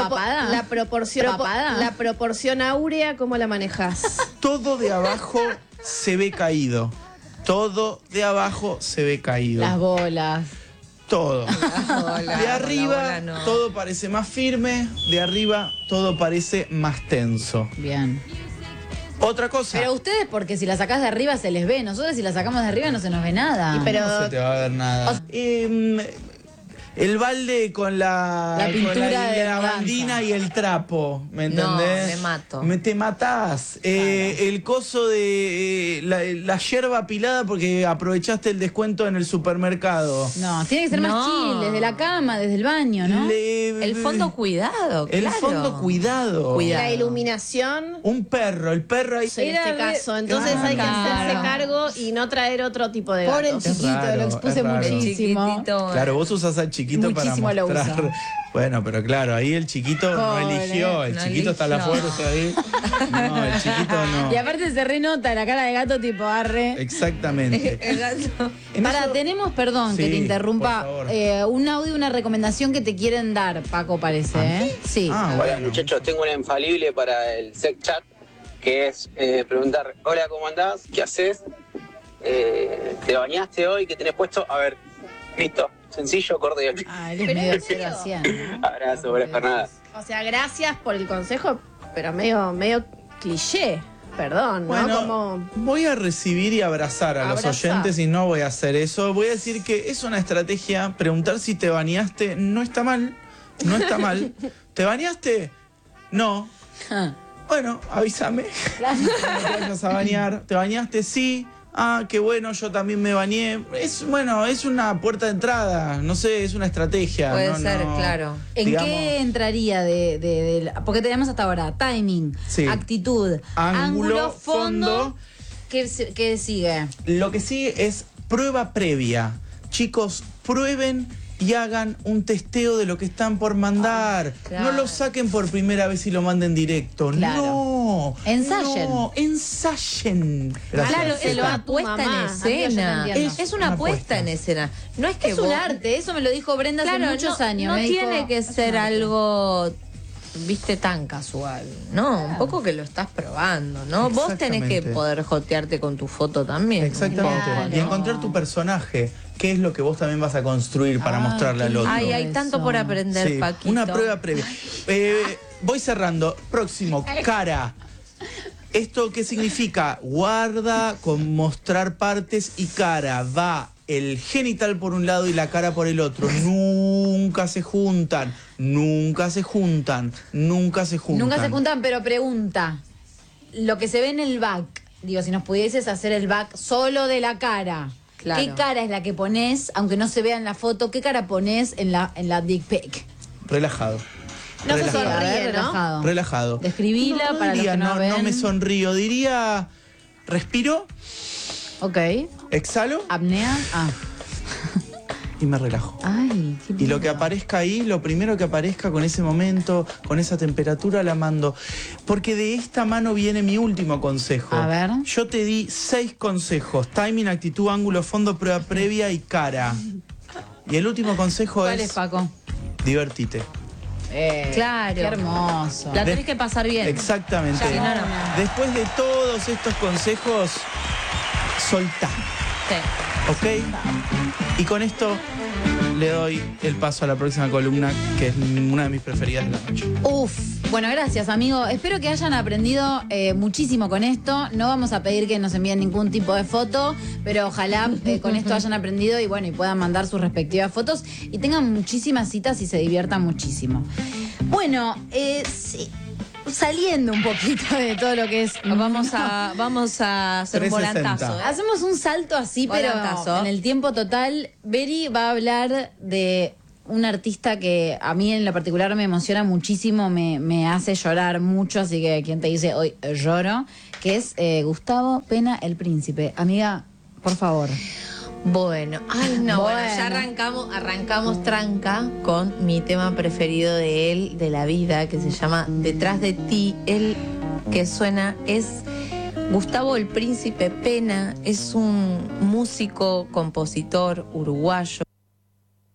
¿Papada? La proporción áurea, ¿cómo la manejas? Todo de abajo se ve caído. Todo de abajo se ve caído. Las bolas. Todo. Hola, De arriba hola, no. todo parece más firme, de arriba todo parece más tenso. Bien. Otra cosa. Pero ustedes, porque si la sacás de arriba se les ve. Nosotros si la sacamos de arriba no se nos ve nada. No se te va a ver nada. El balde con la pintura de la mudanza. bandina y el trapo, ¿me No, entendés? me mato. Te matás. El coso de la yerba pilada porque aprovechaste el descuento en el supermercado. No, tiene que ser más No. chill, desde la cama, desde el baño, ¿no? El fondo cuidado, El claro. fondo cuidado. Cuidado. La iluminación. Un perro, el perro ahí. En este caso, entonces hay que hacerse cargo y no traer otro tipo de Pobre el gatos. chiquito, raro, lo expuse es raro. muchísimo. Chiquitito. Claro, vos usás al chiquito Muchísimo para lo mostrar. usa. Bueno, pero claro, ahí el chiquito no Pobre, eligió. El no chiquito está a la eligió. fuerza ahí. No, el chiquito no. Y aparte se renota la cara de gato tipo arre. Exactamente. El gato. En Para, eso- tenemos, perdón que Sí, te interrumpa, por favor. un audio, una recomendación que te quieren dar, Paco, parece, ¿eh? Sí. Ah, Hola bueno. muchachos, tengo una infalible para el sex chat, que es preguntar, hola, ¿cómo andás? ¿Qué haces? ¿Te bañaste hoy? ¿Qué tenés puesto? A ver, listo, sencillo, cordial. Ah, él es medio 0 a 100. Abrazo, buenas jornadas. O sea, gracias por el consejo, pero medio cliché. Perdón, ¿no? Bueno, Como... voy a recibir y abrazar a los Abrazar. oyentes y no voy a hacer eso. Voy a decir que es una estrategia. Preguntar si te bañaste no está mal. No está mal. ¿Te bañaste? No. Ah, Bueno, avísame. claro. No te vayas a bañar. ¿Te bañaste? Sí. Ah, qué bueno, yo también me bañé. Es una puerta de entrada. No sé, es una estrategia. Puede no, ser, no, claro. ¿En digamos, qué entraría porque tenemos hasta ahora timing, Sí. actitud, ángulo, fondo? fondo. ¿Qué sigue? Lo que sigue es prueba previa. Chicos, prueben y hagan un testeo de lo que están por mandar. claro. No lo saquen por primera vez y lo manden directo. Claro. No. Ensayen. No, ensayen. Gracias. Claro, es lo una a tu puesta mamá. en escena. Amigo, yo te entiendo. Es una puesta en escena. No es que Es un vos- arte, eso me lo dijo Brenda Claro, hace muchos años. No me dijo, tiene que es un ser arte. algo, viste, tan casual. No, un poco que lo estás probando, ¿no? Vos tenés que Exactamente. poder jotearte con tu foto también. Exactamente. Claro. Y encontrar tu personaje. ¿Qué es lo que vos también vas a construir para mostrarle qué al otro? Ay, hay tanto Eso. por aprender, Sí, Paquito. una prueba previa. Voy cerrando. Próximo, cara. ¿Esto qué significa? Guarda con mostrar partes y cara. Va el genital por un lado y la cara por el otro. Nunca se juntan. Nunca se juntan. Nunca se juntan. Nunca se juntan, pero pregunta. Lo que se ve en el back, digo, si nos pudieses hacer el back solo de la cara. Claro. ¿Qué cara es la que pones, aunque no se vea en la foto, qué cara pones en la dick pic? Relajado. No se Relajado. sonríe, A ver, ¿no? relajado. Relajado. Describila No para los diría, que no ven. no me sonrío. Diría, respiro, Ok. exhalo Apnea. Ah. y me relajo. Ay, qué Y lo que lindo. aparezca ahí, lo primero que aparezca con ese momento, con esa temperatura, la mando. Porque de esta mano viene mi último consejo. A ver. Yo te di 6 consejos. Timing, actitud, ángulo, fondo, prueba previa y cara. Y el último consejo ¿Cuál es, es Paco? divertite. Claro. Qué hermoso. La tenés que pasar bien. Exactamente. Ya, si no, no. Después de todos estos consejos, soltá. Sí. ¿Ok? Y con esto le doy el paso a la próxima columna, que es una de mis preferidas de la noche. Uf, bueno, gracias, amigo. Espero que hayan aprendido muchísimo con esto. No vamos a pedir que nos envíen ningún tipo de foto, pero ojalá con esto hayan aprendido y bueno, y puedan mandar sus respectivas fotos y tengan muchísimas citas y se diviertan muchísimo. Bueno, sí, saliendo un poquito de todo lo que es. Vamos a hacer un 360. volantazo. Hacemos un salto así, pero Volantazo. en el tiempo total. Beri va a hablar de un artista que a mí en lo particular me emociona muchísimo, me hace llorar mucho, así que quien te dice hoy lloro, que es Gustavo Pena el Príncipe. Amiga, por favor. Bueno, ay no, bueno, Bueno. ya arrancamos tranca con mi tema preferido de él, de la vida, que se llama Detrás de ti. El que suena es Gustavo el Príncipe Pena, es un músico, compositor uruguayo.